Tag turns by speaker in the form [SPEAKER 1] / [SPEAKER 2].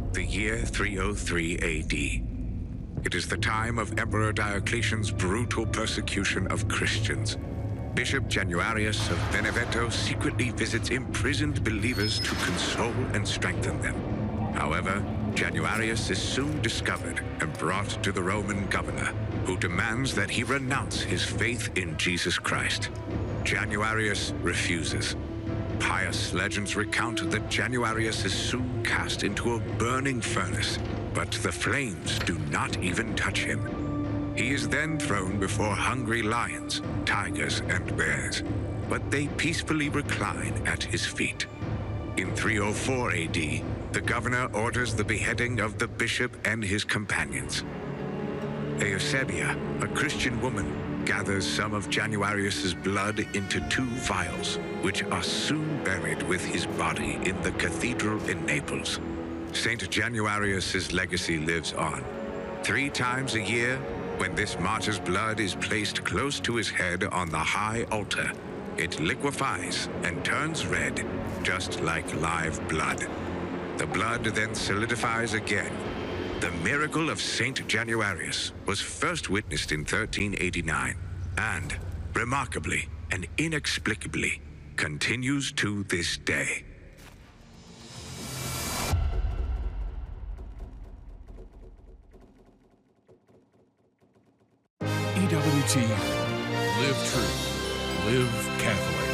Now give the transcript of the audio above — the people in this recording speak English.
[SPEAKER 1] The year 303 AD. It is the time of Emperor Diocletian's brutal persecution of Christians. Bishop Januarius of Benevento secretly visits imprisoned believers to console and strengthen them. However, Januarius is soon discovered and brought to the Roman governor, who demands that he renounce his faith in Jesus Christ. Januarius refuses. Pious legends recount that Januarius is soon cast into a burning furnace, but the flames do not even touch him. He is then thrown before hungry lions, tigers, and bears, but they peacefully recline at his feet. In 304 AD, the governor orders the beheading of the bishop and his companions. Eusebia, a Christian woman, gathers some of Januarius's blood into 2 vials, which are soon buried with his body in the cathedral in Naples. Saint Januarius's legacy lives on. 3 times a year, when this martyr's blood is placed close to his head on the high altar, it liquefies and turns red, just like live blood. The blood then solidifies again. The miracle of Saint Januarius was first witnessed in 1389 and, remarkably and inexplicably, continues to this day.
[SPEAKER 2] EWT. Live true. Live Catholic.